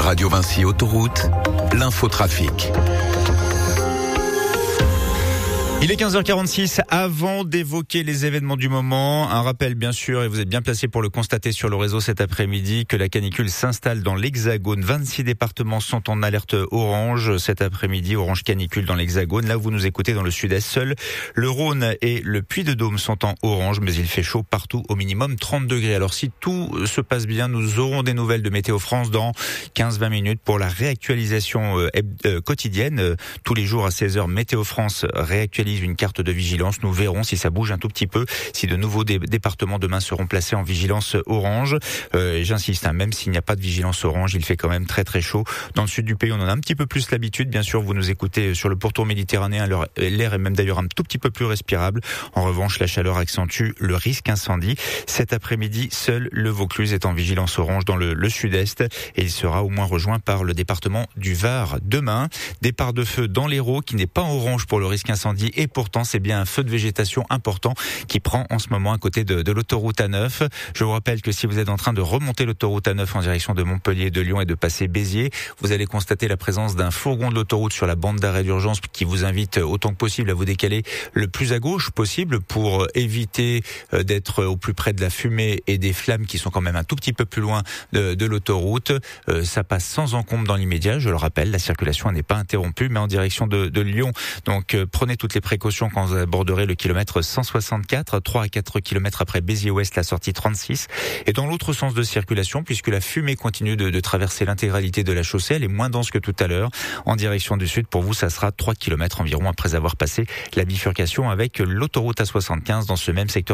Radio Vinci Autoroute, l'infotrafic. Il est 15h46. Avant d'évoquer les événements du moment, un rappel bien sûr, et vous êtes bien placé pour le constater sur le réseau cet après-midi, que la canicule s'installe dans l'Hexagone. 26 départements sont en alerte orange cet après-midi, orange canicule dans l'Hexagone. Là où vous nous écoutez dans le sud-est, seul le Rhône et le Puy-de-Dôme sont en orange, mais il fait chaud partout, au minimum 30 degrés. Alors si tout se passe bien, nous aurons des nouvelles de Météo France dans 15-20 minutes pour la réactualisation quotidienne. Tous les jours à 16h, Météo France réactualise une carte de vigilance. Nous verrons si ça bouge un tout petit peu, si de nouveaux départements demain seront placés en vigilance orange. J'insiste, même s'il n'y a pas de vigilance orange, il fait quand même très très chaud. Dans le sud du pays, on en a un petit peu plus l'habitude. Bien sûr, vous nous écoutez sur le pourtour méditerranéen, l'air est même d'ailleurs un tout petit peu plus respirable. En revanche, la chaleur accentue le risque incendie. Cet après-midi, seul le Vaucluse est en vigilance orange dans le sud-est et il sera au moins rejoint par le département du Var demain. Départ de feu dans l'Hérault qui n'est pas en orange pour le risque incendie et pourtant c'est bien un feu de végétation important qui prend en ce moment à côté de l'autoroute A9. Je vous rappelle que si vous êtes en train de remonter l'autoroute A9 en direction de Montpellier, de Lyon et de passer Béziers, vous allez constater la présence d'un fourgon de l'autoroute sur la bande d'arrêt d'urgence qui vous invite autant que possible à vous décaler le plus à gauche possible pour éviter d'être au plus près de la fumée et des flammes qui sont quand même un tout petit peu plus loin de l'autoroute. Ça passe sans encombre dans l'immédiat, je le rappelle, la circulation n'est pas interrompue, mais en direction de Lyon. Donc prenez toutes les précautions quand vous aborderez le kilomètre 164, 3 à 4 kilomètres après Béziers-Ouest, la sortie 36. Et dans l'autre sens de circulation, puisque la fumée continue de traverser l'intégralité de la chaussée, elle est moins dense que tout à l'heure. En direction du sud, pour vous, ça sera 3 kilomètres environ après avoir passé la bifurcation avec l'autoroute A75 dans ce même secteur